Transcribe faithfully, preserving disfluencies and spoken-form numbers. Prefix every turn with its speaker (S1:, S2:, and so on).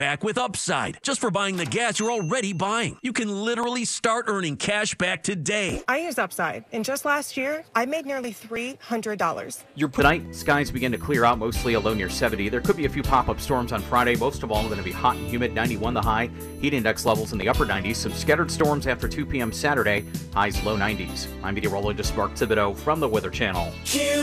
S1: back with Upside. Just for buying the gas you're already buying. You can literally start earning cash back today.
S2: I use Upside, and just last year, I made nearly three hundred dollars.
S3: Your tonight, skies begin to clear out, mostly a low near seventy. There could be a few pop-up storms on Friday. Most of all, going to be hot and humid, ninety-one the high. Heat index levels in the upper nineties. Some scattered storms after two p.m. Saturday. Highs low nineties. I'm meteorologist Mark Thibodeau from the Weather Channel.